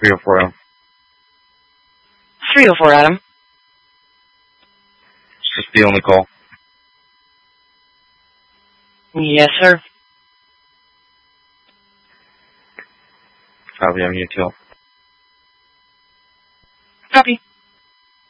304 Adam. 304 Adam. Is this the only call? Yes, sir. Copy, I'm here too.